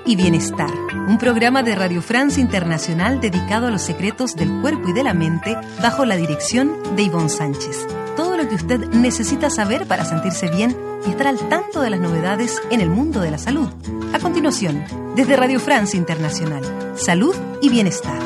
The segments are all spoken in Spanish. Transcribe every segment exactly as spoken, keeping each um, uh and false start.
y Bienestar, un programa de Radio France Internacional dedicado a los secretos del cuerpo y de la mente bajo la dirección de Ivonne Sánchez. Todo lo que usted necesita saber para sentirse bien y estar al tanto de las novedades en el mundo de la salud. A continuación, desde Radio France Internacional, Salud y Bienestar.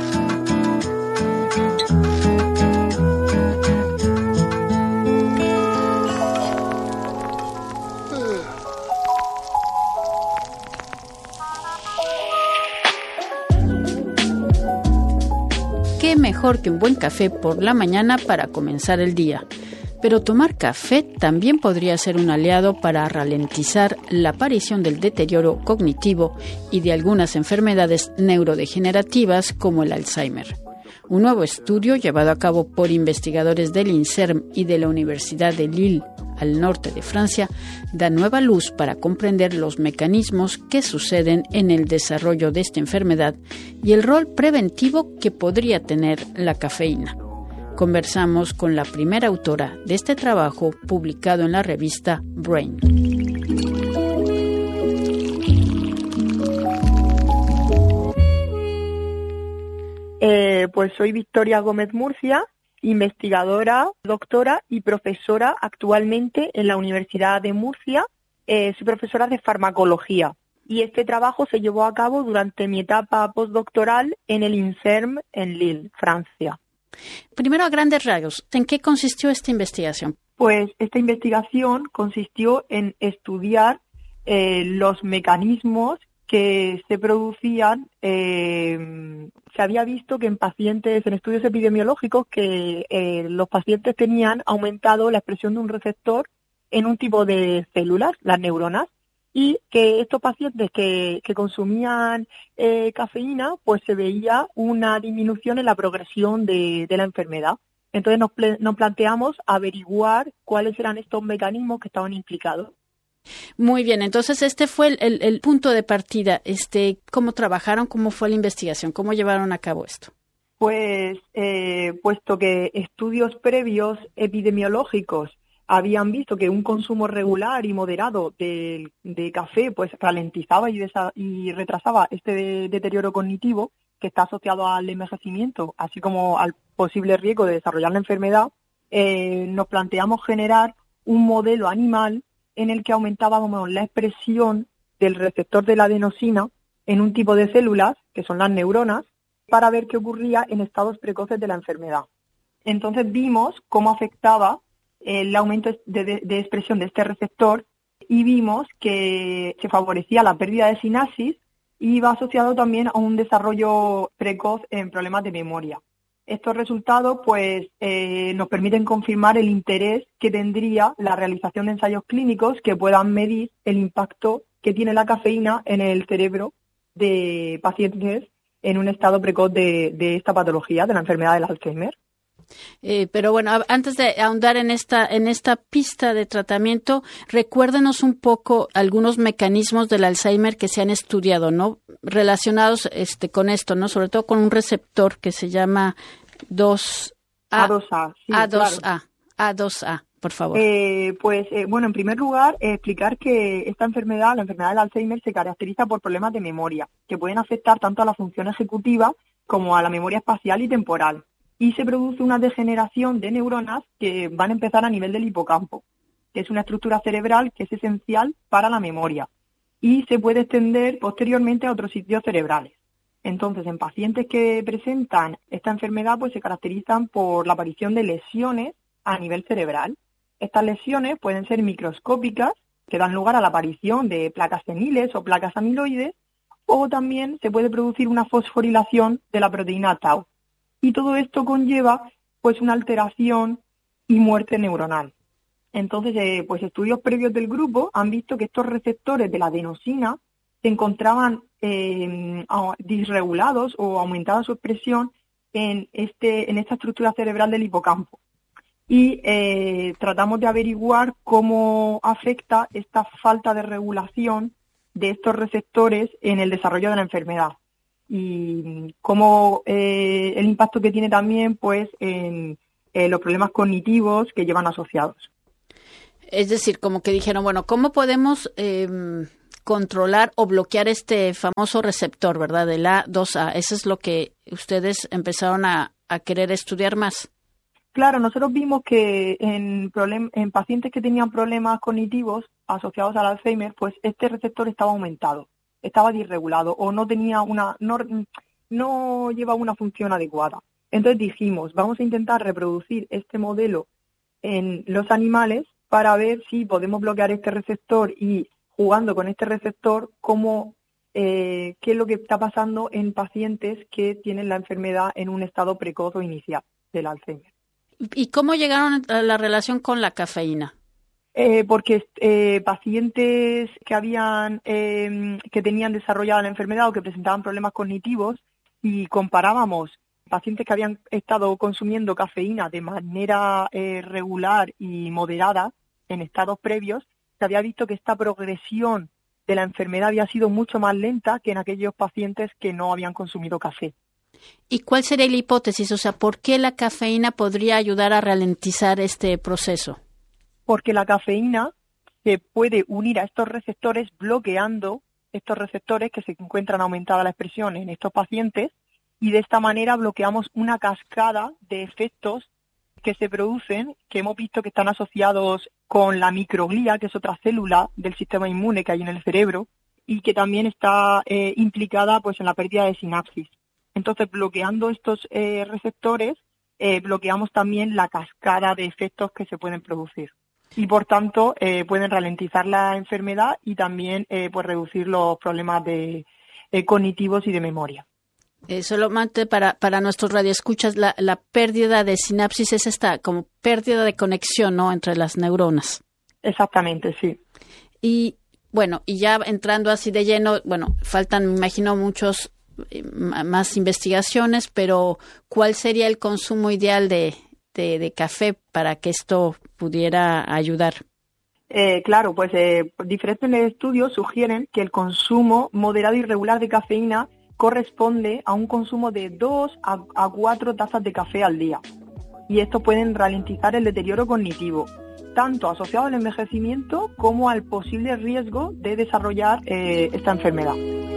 ¿Qué mejor que un buen café por la mañana para comenzar el día? Pero tomar café también podría ser un aliado para ralentizar la aparición del deterioro cognitivo y de algunas enfermedades neurodegenerativas como el Alzheimer. Un nuevo estudio llevado a cabo por investigadores del INSERM y de la Universidad de Lille, al norte de Francia, da nueva luz para comprender los mecanismos que suceden en el desarrollo de esta enfermedad y el rol preventivo que podría tener la cafeína. Conversamos con la primera autora de este trabajo publicado en la revista Brain. Eh, pues soy Victoria Gómez Murcia, investigadora, doctora y profesora actualmente en la Universidad de Murcia. Eh, soy profesora de farmacología y este trabajo se llevó a cabo durante mi etapa postdoctoral en el INSERM en Lille, Francia. Primero, a grandes rasgos, ¿en qué consistió esta investigación? Pues esta investigación consistió en estudiar eh, los mecanismos que se producían. Eh, se había visto que en pacientes, en estudios epidemiológicos, que eh, los pacientes tenían aumentado la expresión de un receptor en un tipo de células, las neuronas, y que estos pacientes que, que consumían eh, cafeína, pues se veía una disminución en la progresión de, de la enfermedad. Entonces nos, ple- nos planteamos averiguar cuáles eran estos mecanismos que estaban implicados. Muy bien, entonces este fue el, el, el punto de partida. Este, ¿cómo trabajaron? ¿Cómo fue la investigación? ¿Cómo llevaron a cabo esto? Pues, eh, puesto que estudios previos epidemiológicos habían visto que un consumo regular y moderado de, de café pues ralentizaba y, desa- y retrasaba este de- deterioro cognitivo que está asociado al envejecimiento, así como al posible riesgo de desarrollar la enfermedad, eh, nos planteamos generar un modelo animal en el que aumentábamos la expresión del receptor de la adenosina en un tipo de células, que son las neuronas, para ver qué ocurría en estados precoces de la enfermedad. Entonces vimos cómo afectaba el aumento de, de, de expresión de este receptor y vimos que se favorecía la pérdida de sinapsis y iba asociado también a un desarrollo precoz en problemas de memoria. Estos resultados pues eh, nos permiten confirmar el interés que tendría la realización de ensayos clínicos que puedan medir el impacto que tiene la cafeína en el cerebro de pacientes en un estado precoz de, de esta patología, de la enfermedad del Alzheimer. Eh, pero bueno, antes de ahondar en esta en esta pista de tratamiento, recuérdenos un poco algunos mecanismos del Alzheimer que se han estudiado, ¿no? Relacionados este con esto, ¿no? Sobre todo con un receptor que se llama dos A. A dos A, sí, A dos A. claro. A dos A, por favor. Eh, pues, eh, bueno, en primer lugar, eh, explicar que esta enfermedad, la enfermedad del Alzheimer, se caracteriza por problemas de memoria, que pueden afectar tanto a la función ejecutiva como a la memoria espacial y temporal. Y se produce una degeneración de neuronas que van a empezar a nivel del hipocampo, que es una estructura cerebral que es esencial para la memoria y se puede extender posteriormente a otros sitios cerebrales. Entonces, en pacientes que presentan esta enfermedad, pues se caracterizan por la aparición de lesiones a nivel cerebral. Estas lesiones pueden ser microscópicas, que dan lugar a la aparición de placas seniles o placas amiloides, o también se puede producir una fosforilación de la proteína tau. Y todo esto conlleva pues una alteración y muerte neuronal. Entonces, eh, pues estudios previos del grupo han visto que estos receptores de la adenosina se encontraban eh, disregulados o aumentada su expresión en este en esta estructura cerebral del hipocampo. Y eh, tratamos de averiguar cómo afecta esta falta de regulación de estos receptores en el desarrollo de la enfermedad. Y cómo eh, el impacto que tiene también pues en eh, los problemas cognitivos que llevan asociados. Es decir, como que dijeron, bueno, ¿cómo podemos eh, controlar o bloquear este famoso receptor, ¿verdad? Del A dos A. Eso es lo que ustedes empezaron a, a querer estudiar más. Claro, nosotros vimos que en, problem- en pacientes que tenían problemas cognitivos asociados al Alzheimer, pues este receptor estaba aumentado, estaba disregulado o no tenía una, no, no llevaba una función adecuada. Entonces dijimos, vamos a intentar reproducir este modelo en los animales para ver si podemos bloquear este receptor y jugando con este receptor, cómo, eh, qué es lo que está pasando en pacientes que tienen la enfermedad en un estado precoz o inicial del Alzheimer. ¿Y cómo llegaron a la relación con la cafeína? Eh, porque eh, pacientes que habían eh, que tenían desarrollada la enfermedad o que presentaban problemas cognitivos y comparábamos pacientes que habían estado consumiendo cafeína de manera eh, regular y moderada en estados previos, se había visto que esta progresión de la enfermedad había sido mucho más lenta que en aquellos pacientes que no habían consumido café. ¿Y cuál sería la hipótesis? O sea, ¿por qué la cafeína podría ayudar a ralentizar este proceso? Porque la cafeína se puede unir a estos receptores bloqueando estos receptores que se encuentran aumentada la expresión en estos pacientes y de esta manera bloqueamos una cascada de efectos que se producen, que hemos visto que están asociados con la microglía, que es otra célula del sistema inmune que hay en el cerebro y que también está eh, implicada pues en la pérdida de sinapsis. Entonces, bloqueando estos eh, receptores, eh, bloqueamos también la cascada de efectos que se pueden producir. Y, por tanto, eh, pueden ralentizar la enfermedad y también eh, pues reducir los problemas de, eh, cognitivos y de memoria. Eh, solamente para, para nuestros radioescuchas, la, la pérdida de sinapsis es esta como pérdida de conexión, ¿no?, entre las neuronas. Exactamente, sí. Y, bueno, y ya entrando así de lleno, bueno, faltan, me imagino, muchos más investigaciones, pero ¿cuál sería el consumo ideal de, de, de café para que esto pudiera ayudar? Eh, claro, pues eh, diferentes estudios sugieren que el consumo moderado y regular de cafeína corresponde a un consumo de dos a cuatro tazas de café al día. Y esto pueden ralentizar el deterioro cognitivo, tanto asociado al envejecimiento como al posible riesgo de desarrollar eh, esta enfermedad.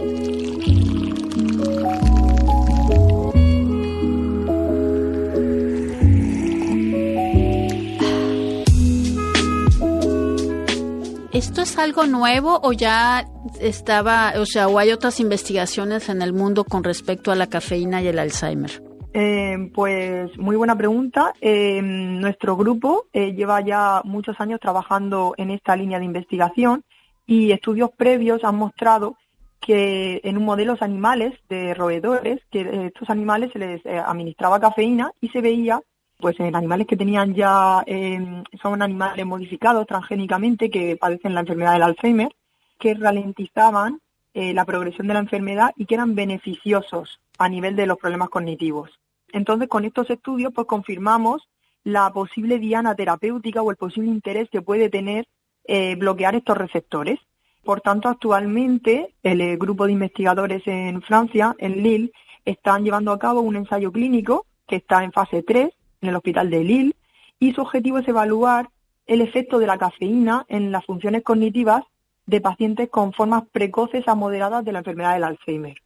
¿Esto es algo nuevo o ya estaba, o sea, o hay otras investigaciones en el mundo con respecto a la cafeína y el Alzheimer? Eh, pues muy buena pregunta. Eh, nuestro grupo eh, lleva ya muchos años trabajando en esta línea de investigación y estudios previos han mostrado que en modelos animales de roedores, que a estos animales se les eh, administraba cafeína y se veía pues en animales que tenían ya, eh, son animales modificados transgénicamente que padecen la enfermedad del Alzheimer, que ralentizaban eh, la progresión de la enfermedad y que eran beneficiosos a nivel de los problemas cognitivos. Entonces, con estos estudios, pues confirmamos la posible diana terapéutica o el posible interés que puede tener eh, bloquear estos receptores. Por tanto, actualmente, el eh, grupo de investigadores en Francia, en Lille, están llevando a cabo un ensayo clínico que está en fase tres, en el hospital de Lille, y su objetivo es evaluar el efecto de la cafeína en las funciones cognitivas de pacientes con formas precoces a moderadas de la enfermedad del Alzheimer.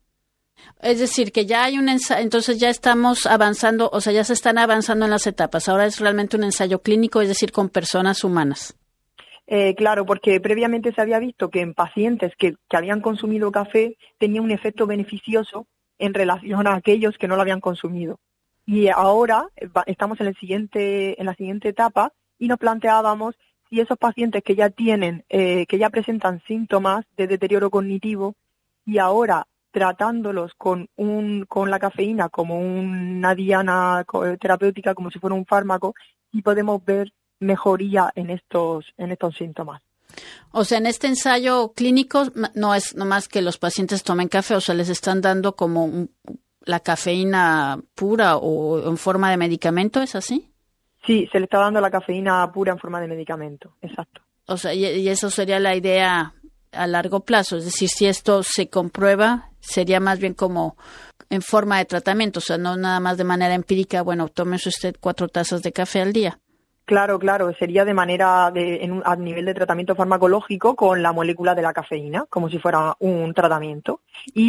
Es decir, que ya hay un ensayo, entonces ya estamos avanzando, o sea, ya se están avanzando en las etapas. Ahora es realmente un ensayo clínico, es decir, con personas humanas. Eh, claro, porque previamente se había visto que en pacientes que, que habían consumido café tenía un efecto beneficioso en relación a aquellos que no lo habían consumido. Y ahora estamos en el siguiente, en la siguiente etapa y nos planteábamos si esos pacientes que ya tienen, eh, que ya presentan síntomas de deterioro cognitivo y ahora tratándolos con un, con la cafeína como una diana terapéutica, como si fuera un fármaco, y podemos ver mejoría en estos, en estos síntomas. O sea, en este ensayo clínico no es nomás que los pacientes tomen café, o sea, les están dando como un, la cafeína pura o en forma de medicamento, ¿es así? Sí, se le está dando la cafeína pura en forma de medicamento, exacto. O sea, y, y eso sería la idea a largo plazo, es decir, si esto se comprueba, sería más bien como en forma de tratamiento, o sea, no nada más de manera empírica, bueno, tómese usted cuatro tazas de café al día. Claro, claro, sería de manera de, en un, a nivel de tratamiento farmacológico con la molécula de la cafeína, como si fuera un tratamiento. Y